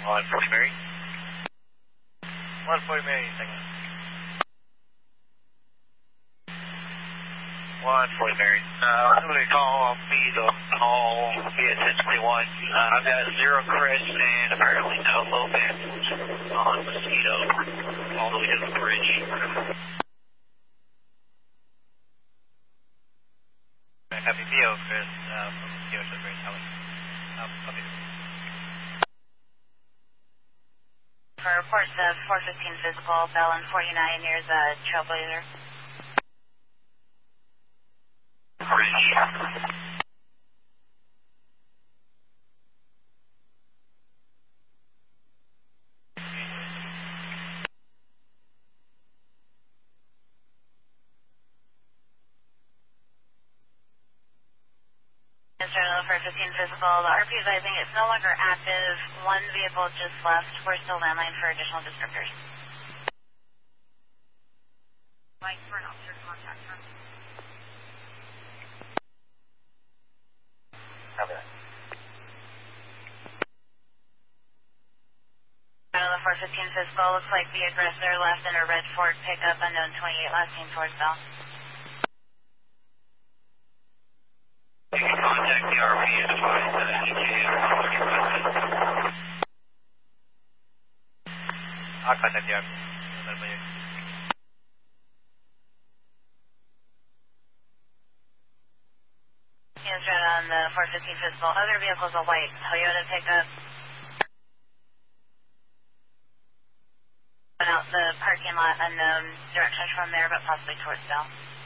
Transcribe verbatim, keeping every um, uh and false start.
one forty Mary. one forty Mary, second. one forty Mary. Uh, I'm going to call me the call via ten twenty-one. Uh, I've got zero Chris and apparently no low band on Mosquito all the way to the bridge. Copy V O, Chris, uh, from Mosquito to the bridge. How much? Um, copy. For report to four fifteen physical, Bell and forty-nine near the Trailblazer. Bridge. For fifteen physical, the R P is advising it's no longer active. One vehicle just left. We're still landline for additional descriptors. Mike for an officer contact from. Okay. On the four fifteen physical, looks like the aggressor left in a red Ford pickup, unknown twenty-eight, last seen towards Bell. You can contact the R P and advise that E T A or public resident. I'll contact the R P. Hands right on the four fifteen physical. Other vehicles, a white Toyota pickup. Out the parking lot, unknown direction from there, but possibly towards Bell.